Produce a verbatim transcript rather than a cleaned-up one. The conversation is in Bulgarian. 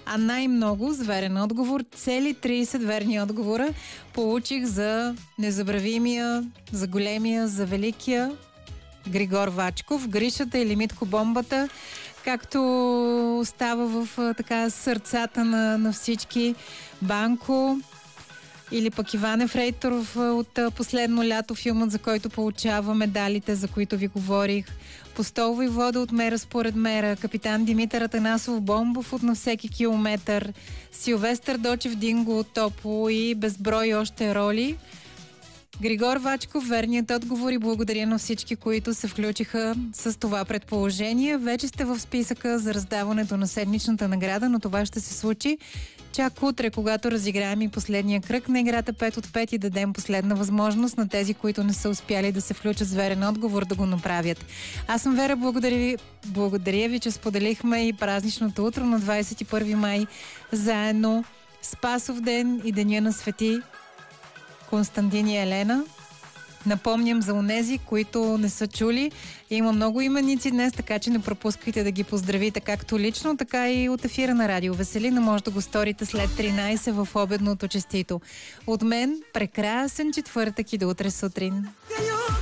А най-много с верен отговор, цели трийсет верни отговора получих за незабравимия, за големия, за великия Григор Вачков, Гришата или Митко Бомбата, както става в така сърцата на, на всички. Банко или пък Иван Ефрейторов от Последно лято, филмът, за който получава медалите, за които ви говорих. Постол Войвода от Мера според мера, капитан Димитър Атанасов Бомбов от На всеки километър, Силвестър Дочев Динго от Топло и безброй още роли. Григор Вачков, верният отговор, и благодаря на всички, които се включиха с това предположение. Вече сте в списъка за раздаването на седмичната награда, но това ще се случи чак утре, когато разиграем и последния кръг на играта пет от пет и дадем последна възможност на тези, които не са успяли да се включат с верен отговор, да го направят. Аз съм Вера, благодаря ви, благодаря ви, че споделихме и празничното утро на двадесет и първи май заедно. Спасов ден и Деня на свети Константин и Елена. Напомням за онези, които не са чули. Има много именици днес, така че не пропускайте да ги поздравите както лично, така и от ефира на Радио Веселина. Може да го сторите след тринайсет в обедното честито. От мен прекрасен четвъртък и до утре сутрин.